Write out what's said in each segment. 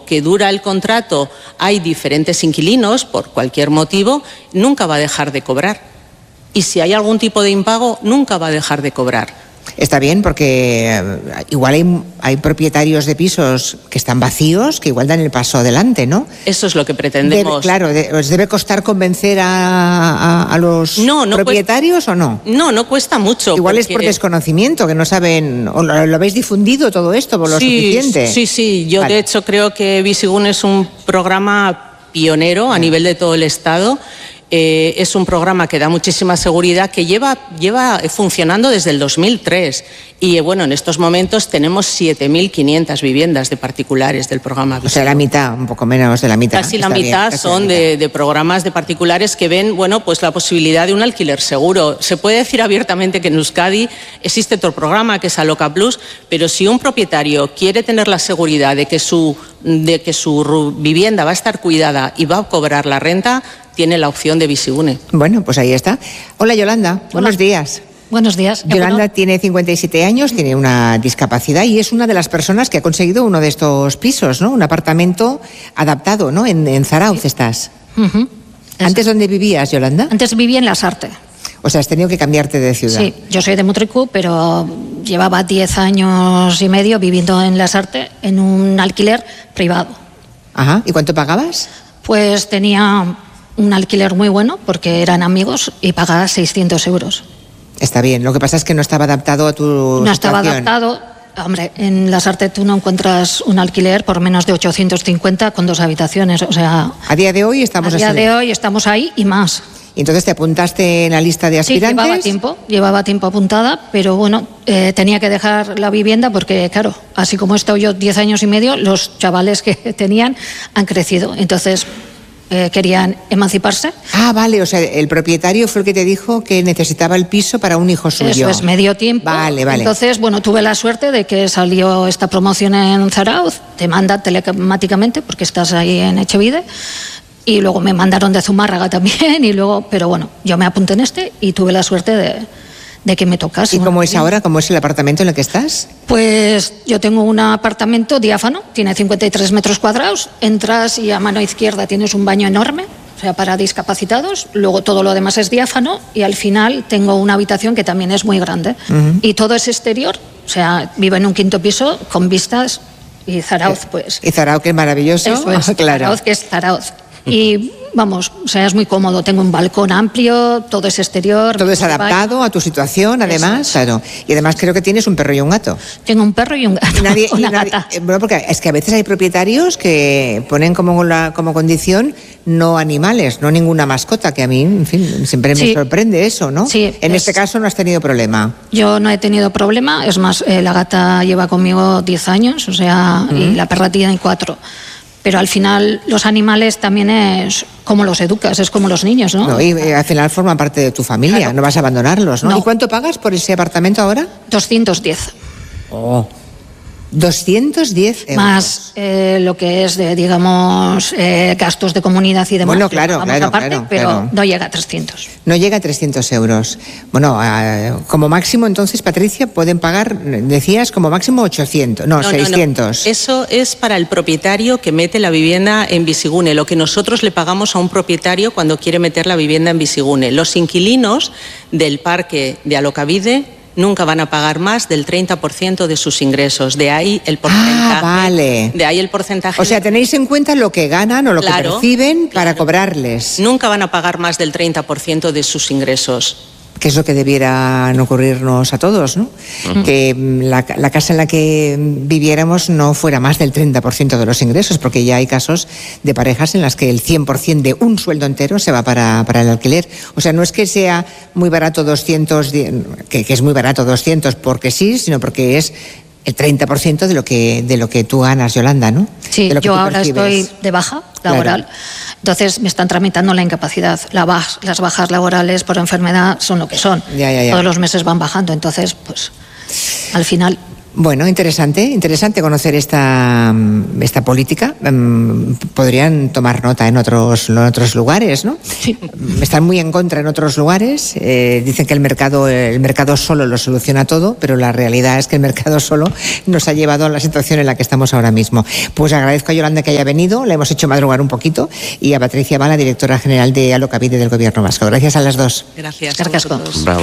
que dura el contrato hay diferentes inquilinos, por cualquier motivo, nunca va a dejar de cobrar. Y si hay algún tipo de impago, nunca va a dejar de cobrar. Está bien, porque igual hay propietarios de pisos que están vacíos, que igual dan el paso adelante, ¿no? Eso es lo que pretendemos. ¿Os debe costar convencer a los propietarios cuesta, o no? No cuesta mucho. Igual es por desconocimiento, que no saben, o lo habéis difundido todo esto por lo suficiente. Sí. Yo, de hecho, creo que Bizigune es un programa pionero a nivel de todo el Estado. Es un programa que da muchísima seguridad, que lleva funcionando desde el 2003 y bueno, en estos momentos tenemos 7.500 viviendas de particulares del programa. O sea, la mitad, un poco menos de la mitad. Casi la mitad son de programas de particulares que ven, bueno, pues la posibilidad de un alquiler seguro. Se puede decir abiertamente que en Euskadi existe otro programa que es Aloca Plus, pero si un propietario quiere tener la seguridad de que su vivienda va a estar cuidada y va a cobrar la renta, tiene la opción de Bizigune. Bueno, pues ahí está. Hola, Yolanda. Buenos días. Buenos días. Yolanda tiene 57 años, tiene una discapacidad y es una de las personas que ha conseguido uno de estos pisos, ¿no? Un apartamento adaptado, ¿no? En Zarauz estás. ¿Antes dónde vivías, Yolanda? Antes vivía en Lasarte. O sea, has tenido que cambiarte de ciudad. Sí, yo soy de Mutriku, pero llevaba 10 años y medio viviendo en Lasarte en un alquiler privado. Ajá. ¿Y cuánto pagabas? Pues tenía un alquiler muy bueno porque eran amigos y pagaba 600 euros. Está bien, lo que pasa es que no estaba adaptado a tu situación. No estaba adaptado. Hombre, en Lasarte tú no encuentras un alquiler por menos de 850 con 2 habitaciones, o sea... A día de hoy estamos ahí y más. ¿Y entonces te apuntaste en la lista de aspirantes? Sí, llevaba tiempo apuntada, pero bueno, tenía que dejar la vivienda porque, claro, así como he estado yo 10 años y medio, los chavales que tenían han crecido, entonces... querían emanciparse. Ah, vale, o sea, el propietario fue el que te dijo que necesitaba el piso para un hijo suyo. Eso es, medio tiempo. Vale. Entonces, bueno, tuve la suerte de que salió esta promoción en Zarauz, te manda telemáticamente porque estás ahí en Echevide, y luego me mandaron de Zumárraga también, pero bueno, yo me apunté en este y tuve la suerte de que me tocase. ¿Y cómo es ahora? ¿Cómo es el apartamento en el que estás? Pues yo tengo un apartamento diáfano, tiene 53 metros cuadrados, entras y a mano izquierda tienes un baño enorme, o sea, para discapacitados, luego todo lo demás es diáfano y al final tengo una habitación que también es muy grande. Y todo es exterior, o sea, vivo en un 5º piso con vistas y Zarauz, pues... Y Zarauz, que es maravilloso. Eso es, claro. Zarauz, que es Zarauz. Y vamos, o sea, es muy cómodo. Tengo un balcón amplio, todo es exterior. Todo es adaptado a tu situación, además. Claro. Y además creo que tienes un perro y un gato. Tengo un perro y un gato. Una gata. Bueno, porque es que a veces hay propietarios que ponen como condición no animales, no ninguna mascota, que a mí, en fin, siempre me sorprende eso, ¿no? Sí. En este caso no has tenido problema. Yo no he tenido problema. Es más, la gata lleva conmigo 10 años, o sea, y la perra tiene 4. Pero al final los animales también es como los educas, es como los niños, ¿no? Y al final forman parte de tu familia, claro. No vas a abandonarlos, ¿no? ¿Y cuánto pagas por ese apartamento ahora? 210. Oh. 210 euros. Más lo que es de, digamos, gastos de comunidad y demás. Bueno, claro, pero no llega a 300. No llega a 300 euros. Bueno, como máximo, entonces, Patricia, pueden pagar, decías, como máximo 800, no 600. No. Eso es para el propietario que mete la vivienda en Bizigune, lo que nosotros le pagamos a un propietario cuando quiere meter la vivienda en Bizigune. Los inquilinos del parque de Alokabide nunca van a pagar más del 30% de sus ingresos. De ahí el porcentaje. Vale. De ahí el porcentaje. O sea, tenéis en cuenta lo que ganan o lo que perciben para cobrarles. Nunca van a pagar más del 30% de sus ingresos. Que es lo que debieran ocurrirnos a todos, ¿no? Que la casa en la que viviéramos no fuera más del 30% de los ingresos, porque ya hay casos de parejas en las que el 100% de un sueldo entero se va para el alquiler. O sea, no es que sea muy barato 200, que es muy barato 200 porque sí, sino porque es el 30% de lo que tú ganas, Yolanda, ¿no? Sí, yo ahora estoy de baja laboral. Claro. Entonces me están tramitando la incapacidad. Las bajas laborales por enfermedad son lo que son. Ya. Todos los meses van bajando. Entonces, pues, al final... Bueno, interesante conocer esta política. Podrían tomar nota en otros lugares, ¿no? Sí. Están muy en contra en otros lugares. Dicen que el mercado solo lo soluciona todo, pero la realidad es que el mercado solo nos ha llevado a la situación en la que estamos ahora mismo. Pues agradezco a Yolanda que haya venido, le hemos hecho madrugar un poquito, y a Patricia Bala, directora general de Alokabide del Gobierno Vasco. Gracias a las dos. Gracias. Bravo.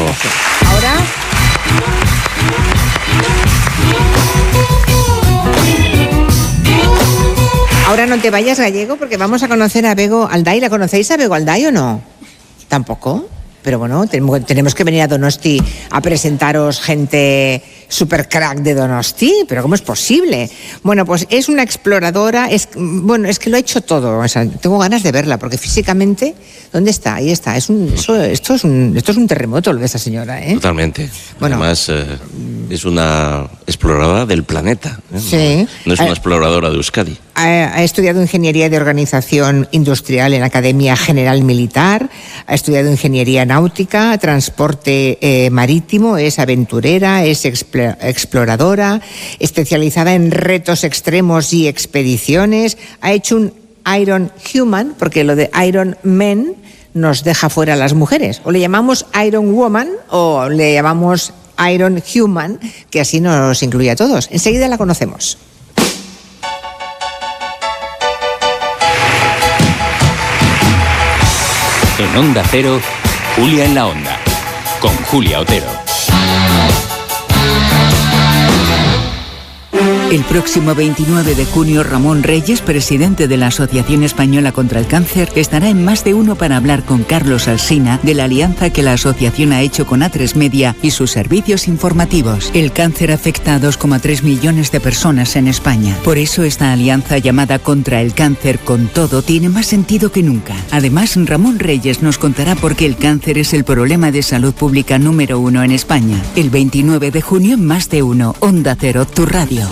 Ahora no te vayas, Gallego, porque vamos a conocer a Bego Alday. ¿La conocéis a Bego Alday o no? ¿Tampoco? Pero bueno, tenemos que venir a Donosti a presentaros gente super crack de Donosti, pero ¿cómo es posible? Bueno, pues es una exploradora, es que lo ha hecho todo. O sea, tengo ganas de verla, porque físicamente, ¿dónde está? Ahí está. Esto es un terremoto lo de esa señora, ¿eh? Totalmente. Bueno. Además, es una exploradora del planeta, ¿eh? Sí. No es una exploradora de Euskadi. Ha estudiado Ingeniería de Organización Industrial en la Academia General Militar, ha estudiado Ingeniería Náutica, Transporte Marítimo, es aventurera, es exploradora, especializada en retos extremos y expediciones, ha hecho un Iron Human, porque lo de Iron Man nos deja fuera a las mujeres, o le llamamos Iron Woman o le llamamos Iron Human, que así nos incluye a todos. Enseguida la conocemos. En Onda Cero, Julia en la Onda, con Julia Otero. El próximo 29 de junio, Ramón Reyes, presidente de la Asociación Española contra el Cáncer, estará en Más de Uno para hablar con Carlos Alsina de la alianza que la asociación ha hecho con A3 Media y sus servicios informativos. El cáncer afecta a 2,3 millones de personas en España. Por eso esta alianza llamada Contra el Cáncer con Todo tiene más sentido que nunca. Además, Ramón Reyes nos contará por qué el cáncer es el problema de salud pública número 1 en España. El 29 de junio, en Más de Uno, Onda Cero, tu radio.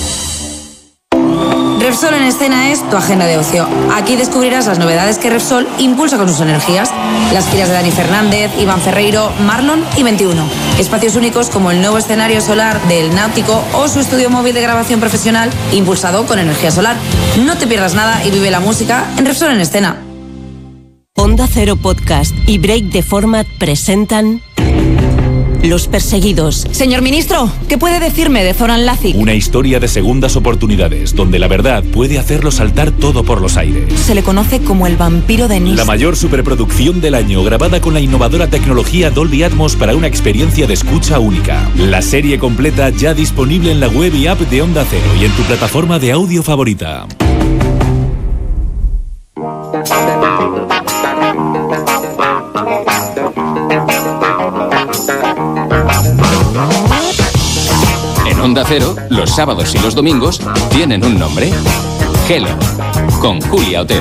Repsol en Escena es tu agenda de ocio. Aquí descubrirás las novedades que Repsol impulsa con sus energías. Las giras de Dani Fernández, Iván Ferreiro, Marlon y 21. Espacios únicos como el nuevo escenario solar del Náutico o su estudio móvil de grabación profesional impulsado con energía solar. No te pierdas nada y vive la música en Repsol en Escena. Onda Cero Podcast y Break the Format presentan Los Perseguidos. Señor ministro, ¿qué puede decirme de Zoran Lazic? Una historia de segundas oportunidades, donde la verdad puede hacerlo saltar todo por los aires. Se le conoce como el vampiro de Nice. La mayor superproducción del año, grabada con la innovadora tecnología Dolby Atmos para una experiencia de escucha única. La serie completa ya disponible en la web y app de Onda Cero y en tu plataforma de audio favorita. En Onda Cero, los sábados y los domingos tienen un nombre. Hello, con Julia Otero.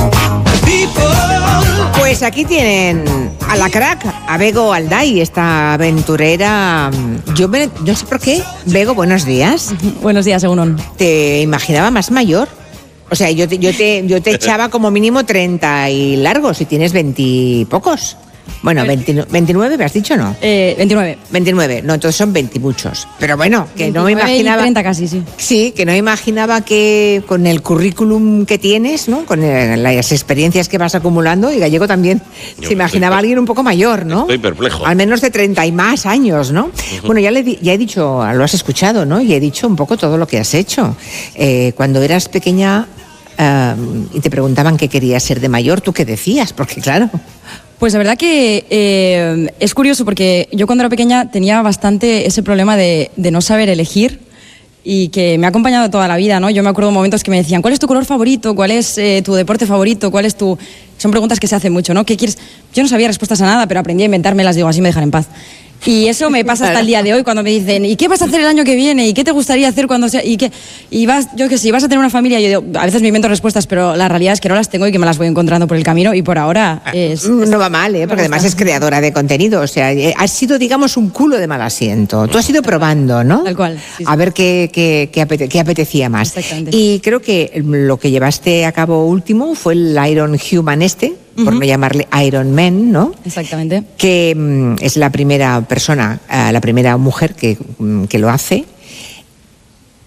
Pues aquí tienen a la crack, a Bego Alday, esta aventurera. No sé por qué. Bego, buenos días. Buenos días, Egunon. Te imaginaba más mayor. O sea, yo te echaba como mínimo 30 y largos, y tienes 20 y pocos. Bueno, 29, ¿me has dicho, no? 29. 29, no, entonces son 20 y muchos. Pero bueno, que no me imaginaba... 30 casi, sí. Sí, que no imaginaba que con el currículum que tienes, ¿no? Con las experiencias que vas acumulando, y Gallego también, se imaginaba a alguien un poco mayor, ¿no? Estoy perplejo. Al menos de 30 y más años, ¿no? Bueno, ya he dicho, lo has escuchado, ¿no? Y he dicho un poco todo lo que has hecho. Cuando eras pequeña y te preguntaban qué querías ser de mayor, ¿tú qué decías? Porque claro... Pues la verdad que es curioso, porque yo cuando era pequeña tenía bastante ese problema de no saber elegir, y que me ha acompañado toda la vida, ¿no? Yo me acuerdo de momentos que me decían, ¿cuál es tu color favorito? ¿Cuál es tu deporte favorito? ¿Cuál es tu...? Son preguntas que se hacen mucho, ¿no? ¿Qué quieres? Yo no sabía respuestas a nada, pero aprendí a inventármelas, digo, así me dejan en paz. Y eso me pasa hasta el día de hoy, cuando me dicen, ¿y qué vas a hacer el año que viene? ¿Y qué te gustaría hacer cuando sea? Y vas, yo que sé, vas a tener una familia. Yo digo, a veces me invento respuestas, pero la realidad es que no las tengo y que me las voy encontrando por el camino, y por ahora no va mal, porque además es creadora de contenido. O sea, has sido, digamos, un culo de mal asiento. Tú has ido probando, ¿no? Tal cual. Sí. A ver qué apetecía más. Exactamente. Y creo que lo que llevaste a cabo último fue el Iron Human por no llamarle Iron Man, ¿no? Exactamente. Que es la primera persona, la primera mujer que lo hace.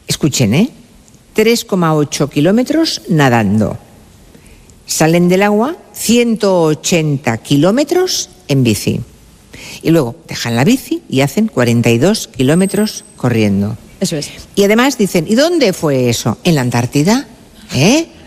escuchen, 3,8 kilómetros nadando. Salen del agua 180 kilómetros en bici. Y luego dejan la bici y hacen 42 kilómetros corriendo. Eso es. Y además dicen, ¿y dónde fue eso? ¿En la Antártida?